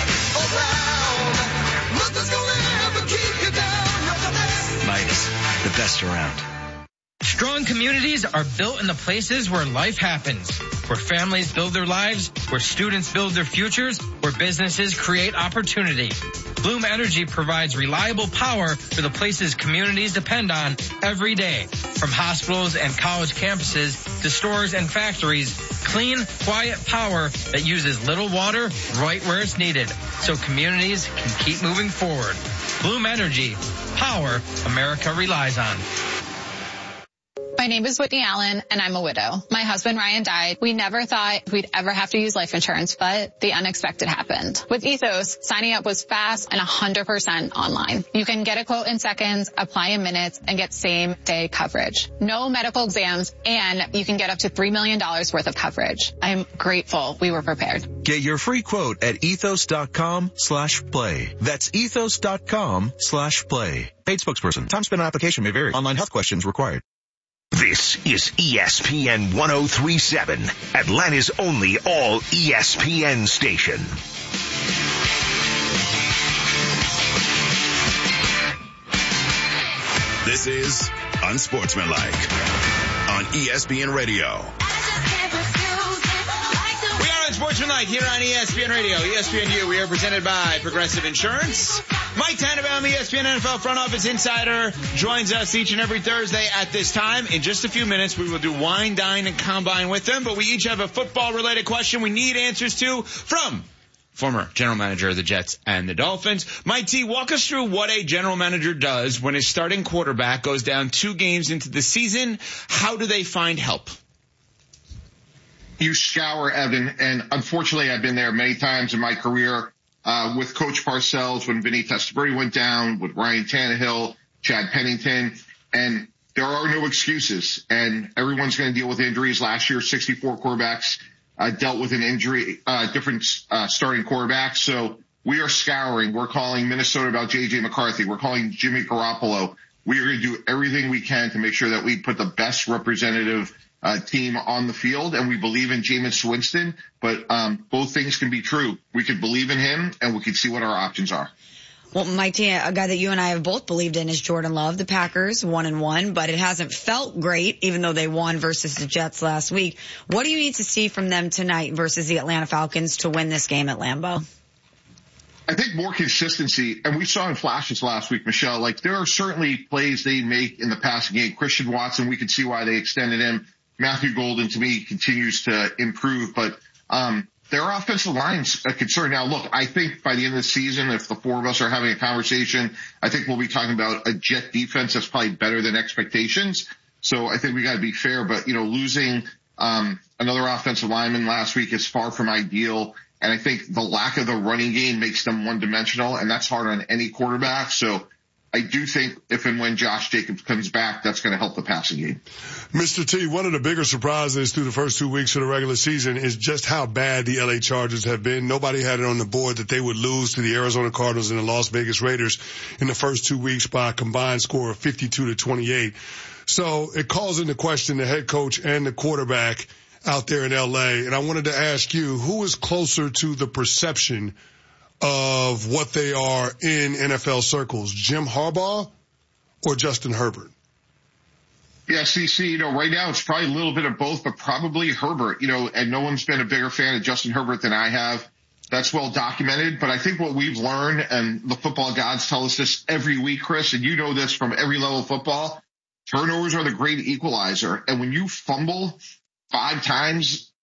Midas, the best around. Strong communities are built in the places where life happens, where families build their lives, where students build their futures, where businesses create opportunity. Bloom Energy provides reliable power for the places communities depend on every day. From hospitals and college campuses to stores and factories, clean, quiet power that uses little water right where it's needed, so communities can keep moving forward. Bloom Energy, power America relies on. My name is Whitney Allen, and I'm a widow. My husband, Ryan, died. We never thought we'd ever have to use life insurance, but the unexpected happened. With Ethos, signing up was fast and one hundred percent online. You can get a quote in seconds, apply in minutes, and get same-day coverage. No medical exams, and you can get up to three million dollars worth of coverage. I'm grateful we were prepared. Get your free quote at ethos.com slash play. That's ethos.com slash play. Paid spokesperson. Time spent on application may vary. Online health questions required. This is E S P N ten thirty-seven, Atlanta's only all E S P N station. This is Unsportsmanlike on E S P N Radio. We are Unsportsmanlike here on E S P N Radio, E S P N U. We are presented by Progressive Insurance. Mike Tannenbaum, E S P N N F L Front Office Insider, joins us each and every Thursday at this time. In just a few minutes, we will do Wine, Dine, and Combine with them, but we each have a football-related question we need answers to from former general manager of the Jets and the Dolphins. Mike T, walk us through what a general manager does when his starting quarterback goes down two games into the season. How do they find help? You scour, Evan, and unfortunately I've been there many times in my career uh, with Coach Parcells when Vinny Testaverde went down, with Ryan Tannehill, Chad Pennington, and there are no excuses, and everyone's going to deal with injuries. Last year, sixty-four quarterbacks uh, dealt with an injury, uh, different uh, starting quarterbacks, so we are scouring. We're calling Minnesota about J J McCarthy. We're calling Jimmy Garoppolo. We are going to do everything we can to make sure that we put the best representative Uh, team on the field, and we believe in Jameis Winston, but um, both things can be true. We could believe in him, and we could see what our options are. Well, Mike T, a guy that you and I have both believed in is Jordan Love. The Packers, one and one, but it hasn't felt great, even though they won versus the Jets last week. What do you need to see from them tonight versus the Atlanta Falcons to win this game at Lambeau? I think more consistency, and we saw in flashes last week, Michelle, like there are certainly plays they make in the passing game. Christian Watson, we could see why they extended him. Matthew Golden, to me, continues to improve, but um their offensive line's a concern. Now, look, I think by the end of the season, if the four of us are having a conversation, I think we'll be talking about a Jet defense that's probably better than expectations. So I think we got to be fair, but, you know, losing um another offensive lineman last week is far from ideal, and I think the lack of the running game makes them one-dimensional, and that's hard on any quarterback. So I do think if and when Josh Jacobs comes back, that's going to help the passing game. Mister T, one of the bigger surprises through the first two weeks of the regular season is just how bad the L A Chargers have been. Nobody had it on the board that they would lose to the Arizona Cardinals and the Las Vegas Raiders in the first two weeks by a combined score of fifty-two to twenty-eight. So it calls into question the head coach and the quarterback out there in L A. And I wanted to ask you, who is closer to the perception of what they are in N F L circles, Jim Harbaugh or Justin Herbert? Yeah, C C, you know, right now it's probably a little bit of both, but probably Herbert, you know, and no one's been a bigger fan of Justin Herbert than I have. That's well documented. But I think what we've learned, and the football gods tell us this every week, Chris, and you know this from every level of football, turnovers are the great equalizer. And when you fumble five times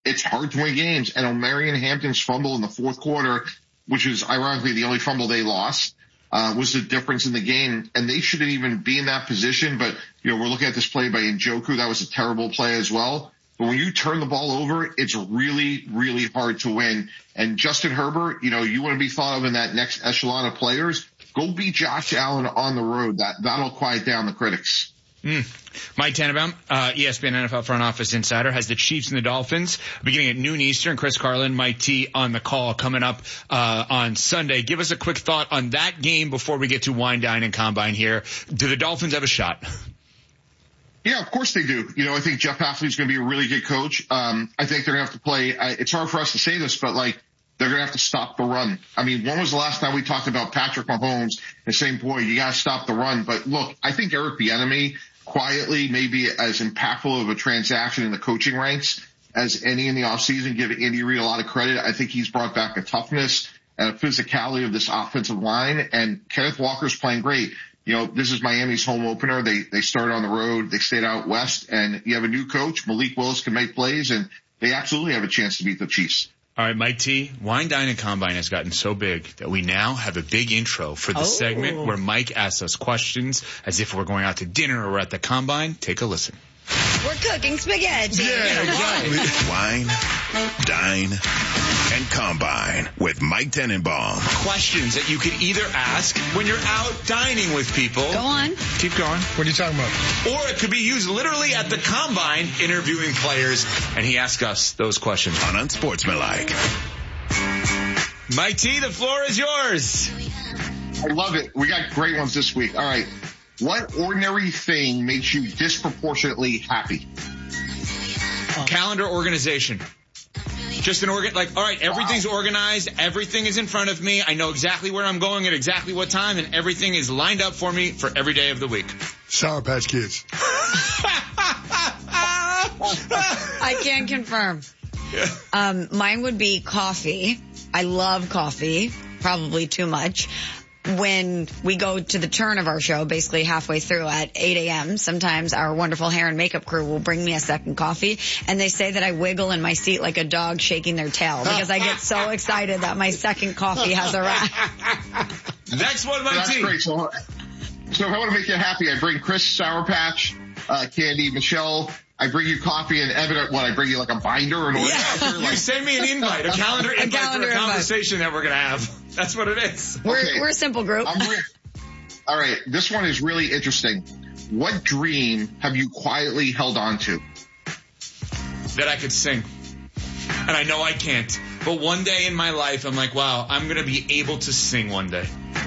it's hard to win games. And O'Marion Hampton's fumble in the fourth quarter, which is ironically the only fumble they lost, uh, was the difference in the game. And they shouldn't even be in that position. But, you know, we're looking at this play by Njoku. That was a terrible play as well. But when you turn the ball over, it's really, really hard to win. And Justin Herbert, you know, you want to be thought of in that next echelon of players. Go beat Josh Allen on the road. That, that'll quiet down the critics. Mm. Mike Tannenbaum, uh, E S P N N F L front office insider, has the Chiefs and the Dolphins beginning at noon Eastern. Chris Carlin, Mike T on the call coming up uh on Sunday. Give us a quick thought on that game before we get to Wine, Dine, and Combine here. Do the Dolphins have a shot? Yeah, of course they do. You know, I think Jeff Hafley's going to be a really good coach. Um, I think they're going to have to play. I, it's hard for us to say this, but like, they're going to have to stop the run. I mean, when was the last time we talked about Patrick Mahomes and saying, boy, you got to stop the run? But look, I think Eric Bieniemy quietly maybe as impactful of a transaction in the coaching ranks as any in the offseason. Give Andy Reid a lot of credit. I think he's brought back a toughness and a physicality of this offensive line. And Kenneth Walker's playing great. You know, this is Miami's home opener. They, they started on the road. They stayed out west, and you have a new coach. Malik Willis can make plays, and they absolutely have a chance to beat the Chiefs. All right, Mike T, Wine, Dine, and Combine has gotten so big that we now have a big intro for the Oh. segment where Mike asks us questions as if we're going out to dinner or we're at the Combine. Take a listen. We're cooking spaghetti. Wine, Dine, and Combine with Mike Tannenbaum. Questions that you could either ask when you're out dining with people. Go on. Keep going. What are you talking about? Or it could be used literally at the Combine interviewing players, and he asks us those questions. On Unsportsmanlike. Mike T, the floor is yours. I love it. We got great ones this week. All right. What ordinary thing makes you disproportionately happy? Calendar organization. Just an organ, like, all right, everything's wow. organized. Everything is in front of me. I know exactly where I'm going at exactly what time, and everything is lined up for me for every day of the week. Sour Patch Kids. I can confirm. Yeah. Um, mine would be coffee. I love coffee, probably too much. When we go to the turn of our show, basically halfway through at eight a.m., sometimes our wonderful hair and makeup crew will bring me a second coffee, and they say that I wiggle in my seat like a dog shaking their tail because I get so excited that my second coffee has arrived. Next one, Mike That's T. great. So, so if I want to make you happy, I bring Chris Sour Patch, uh, candy, Michelle. I bring you coffee, and Evan, what, I bring you like a binder or an organizer? Yeah. Like, you send me an invite, a calendar A invite calendar for a invite. conversation that we're going to have. That's what it is. We're, Okay. we're a simple group. I'm re- All right, this one is really interesting. What dream have you quietly held on to? That I could sing. And I know I can't. But one day in my life, I'm like, wow, I'm going to be able to sing one day.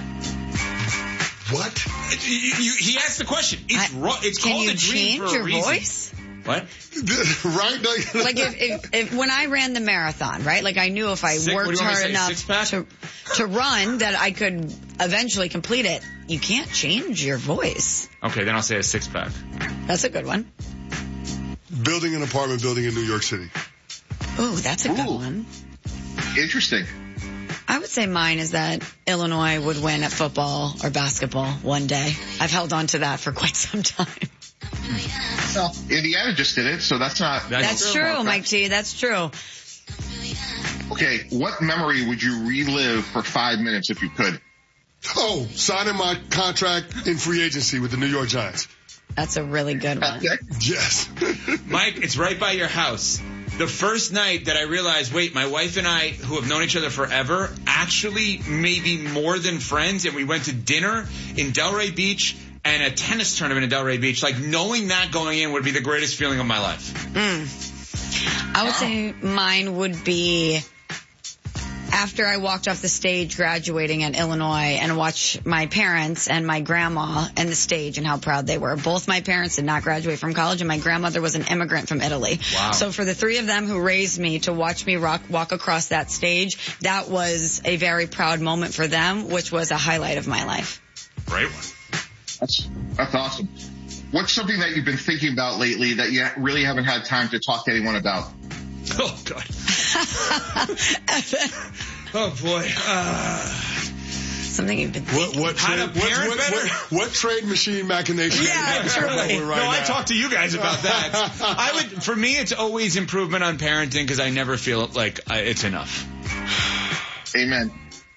What? You, you, he asked the question. It's, I, ro- it's can called you a dream change for a your reason. voice? What? Right? Like if, if, if when I ran the marathon, right? Like I knew if I Six, what do worked you want hard me to say, six enough pack? to to run that I could eventually complete it. You can't change your voice. Okay, then I'll say a six pack. That's a good one. Building an apartment building in New York City. Ooh, that's a good Ooh. one. Interesting. I would say mine is that Illinois would win at football or basketball one day. I've held on to that for quite some time. Well, Indiana just did it, so that's not. That's That's true. true, Mike T. That's true. Okay, what memory would you relive for five minutes if you could? Oh, signing my contract in free agency with the New York Giants. That's a really good one. Okay. Yes. Mike, it's right by your house. The first night that I realized, wait, my wife and I, who have known each other forever, actually maybe more than friends, and we went to dinner in Delray Beach and a tennis tournament in Delray Beach. Like, knowing that going in would be the greatest feeling of my life. Mm. I would say mine would be after I walked off the stage graduating at Illinois and watched my parents and my grandma and the stage and how proud they were. Both my parents did not graduate from college, and my grandmother was an immigrant from Italy. Wow. So for the three of them who raised me to watch me rock, walk across that stage, that was a very proud moment for them, which was a highlight of my life. Great one. That's that's awesome. What's something that you've been thinking about lately that you really haven't had time to talk to anyone about? Oh, God. Oh, boy. Uh, something you've been What, thinking. what, How trade, to parent what, better? what, what trade machine machination? Yeah, truly. Right no, I now? talked to you guys about that. I would, for me, it's always improvement on parenting because I never feel like I, it's enough. Amen.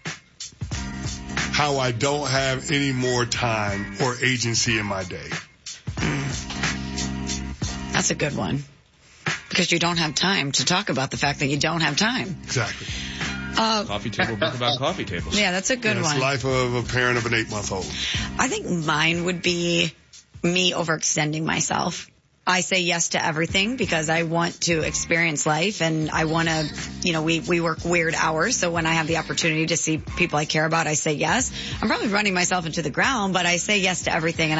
How I don't have any more time or agency in my day. That's a good one. Because you don't have time to talk about the fact that you don't have time. Exactly. Uh, Coffee table book about coffee tables. Yeah, that's a good It's one. the life of a parent of an eight-month-old. I think mine would be me overextending myself. I say yes to everything because I want to experience life and I want to, you know, we, we work weird hours. So when I have the opportunity to see people I care about, I say yes. I'm probably running myself into the ground, but I say yes to everything. And